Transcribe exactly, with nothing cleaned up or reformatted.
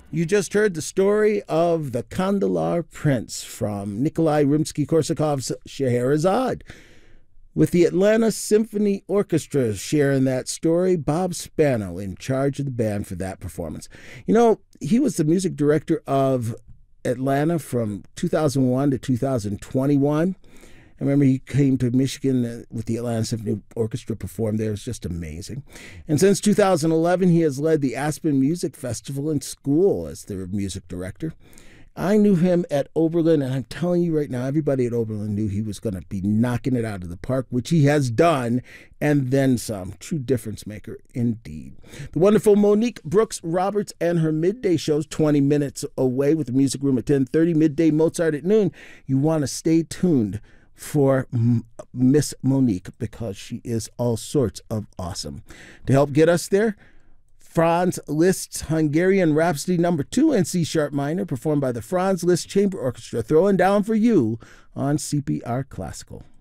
You just heard the story of the Kandahar Prince from Nikolai Rimsky-Korsakov's Scheherazade. With the Atlanta Symphony Orchestra sharing that story, Bob Spano in charge of the band for that performance. You know, he was the music director of Atlanta from two thousand one to two thousand twenty-one. I remember he came to Michigan with the Atlanta Symphony Orchestra, performed there. It was just amazing. And since two thousand eleven, he has led the Aspen Music Festival in school as their music director. I knew him at Oberlin, and I'm telling you right now, everybody at Oberlin knew he was going to be knocking it out of the park, which he has done, and then some. True difference maker, indeed. The wonderful Monique Brooks Roberts and her midday shows, twenty minutes away with the Music Room at ten thirty, midday Mozart at noon. You want to stay tuned for Miss Monique because she is all sorts of awesome. To help get us there, Franz Liszt's Hungarian Rhapsody number two in C sharp minor, performed by the Franz Liszt Chamber Orchestra, throwing down for you on C P R Classical.